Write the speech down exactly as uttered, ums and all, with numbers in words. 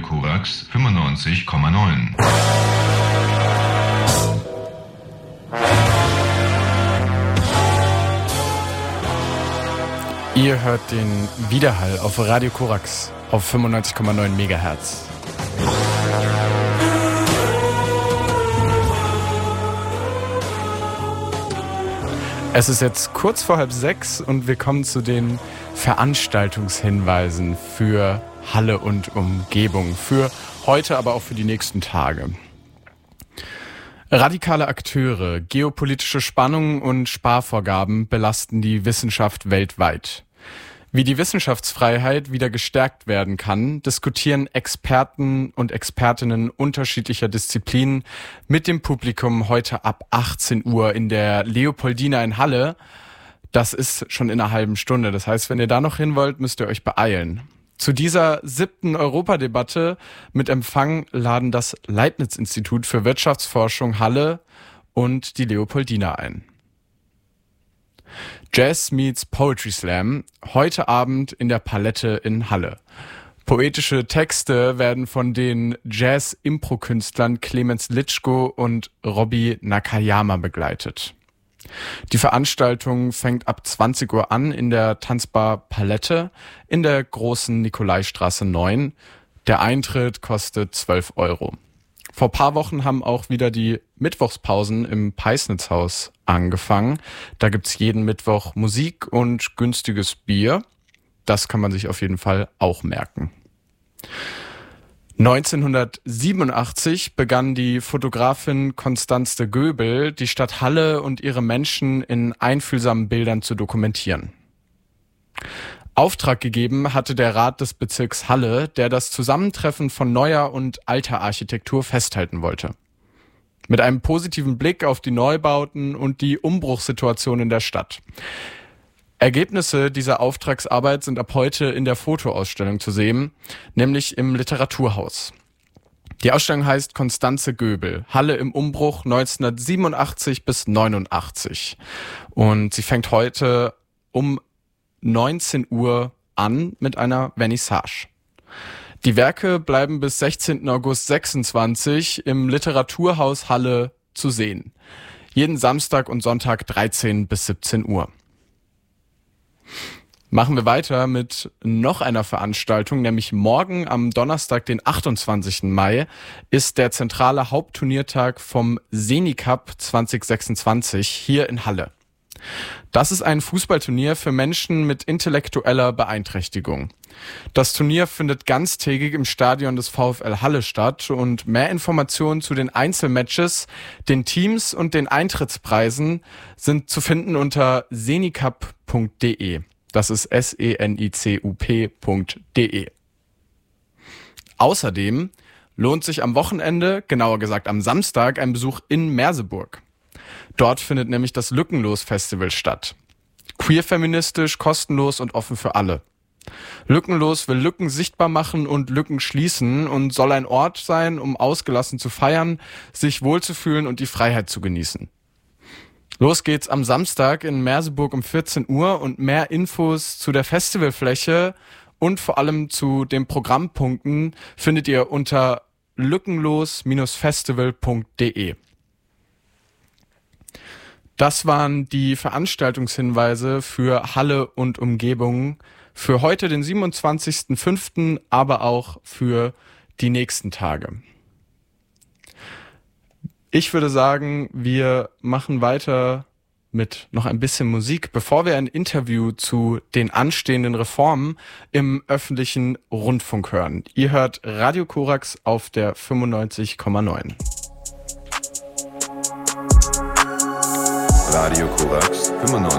Korax fünfundneunzig Komma neun. Ihr hört den Widerhall auf Radio Korax auf fünfundneunzig Komma neun Megahertz. Es ist jetzt kurz vor halb sechs und wir kommen zu den Veranstaltungshinweisen für Halle und Umgebung. Für heute, aber auch für die nächsten Tage. Radikale Akteure, geopolitische Spannungen und Sparvorgaben belasten die Wissenschaft weltweit. Wie die Wissenschaftsfreiheit wieder gestärkt werden kann, diskutieren Experten und Expertinnen unterschiedlicher Disziplinen mit dem Publikum heute ab achtzehn Uhr in der Leopoldina in Halle. Das ist schon in einer halben Stunde. Das heißt, wenn ihr da noch hin wollt, müsst ihr euch beeilen. Zu dieser siebten Europadebatte mit Empfang laden das Leibniz-Institut für Wirtschaftsforschung Halle und die Leopoldina ein. Jazz meets Poetry Slam, heute Abend in der Palette in Halle. Poetische Texte werden von den Jazz-Impro-Künstlern Clemens Litschko und Robbie Nakayama begleitet. Die Veranstaltung fängt ab zwanzig Uhr an in der Tanzbar Palette in der großen Nikolaistraße neun. Der Eintritt kostet zwölf Euro. Vor paar Wochen haben auch wieder die Mittwochspausen im Peisnitzhaus angefangen. Da gibt's jeden Mittwoch Musik und günstiges Bier. Das kann man sich auf jeden Fall auch merken. neunzehnhundertsiebenundachtzig begann die Fotografin Constanze Göbel, die Stadt Halle und ihre Menschen in einfühlsamen Bildern zu dokumentieren. Auftrag gegeben hatte der Rat des Bezirks Halle, der das Zusammentreffen von neuer und alter Architektur festhalten wollte. Mit einem positiven Blick auf die Neubauten und die Umbruchssituation in der Stadt. Ergebnisse dieser Auftragsarbeit sind ab heute in der Fotoausstellung zu sehen, nämlich im Literaturhaus. Die Ausstellung heißt Constanze Göbel, Halle im Umbruch neunzehnhundertsiebenundachtzig bis neunundachtzig. Und sie fängt heute um neunzehn Uhr an mit einer Vernissage. Die Werke bleiben bis sechzehnten August sechsundzwanzig im Literaturhaus Halle zu sehen. Jeden Samstag und Sonntag dreizehn bis siebzehn Uhr. Machen wir weiter mit noch einer Veranstaltung, nämlich morgen am Donnerstag, den achtundzwanzigsten Mai, ist der zentrale Hauptturniertag vom Senicup zwanzig sechsundzwanzig hier in Halle. Das ist ein Fußballturnier für Menschen mit intellektueller Beeinträchtigung. Das Turnier findet ganztägig im Stadion des VfL Halle statt und mehr Informationen zu den Einzelmatches, den Teams und den Eintrittspreisen sind zu finden unter senicup punkt de. Das ist S E N I C U P punkt de. Außerdem lohnt sich am Wochenende, genauer gesagt am Samstag, ein Besuch in Merseburg. Dort findet nämlich das Lückenlos-Festival statt. Queer-feministisch, kostenlos und offen für alle. Lückenlos will Lücken sichtbar machen und Lücken schließen und soll ein Ort sein, um ausgelassen zu feiern, sich wohlzufühlen und die Freiheit zu genießen. Los geht's am Samstag in Merseburg um vierzehn Uhr und mehr Infos zu der Festivalfläche und vor allem zu den Programmpunkten findet ihr unter lückenlos Festival punkt de. Das waren die Veranstaltungshinweise für Halle und Umgebung für heute, den siebenundzwanzigsten fünften, aber auch für die nächsten Tage. Ich würde sagen, wir machen weiter mit noch ein bisschen Musik, bevor wir ein Interview zu den anstehenden Reformen im öffentlichen Rundfunk hören. Ihr hört Radio Korax auf der fünfundneunzig Komma neun. Radio Korax fünfundneunzig.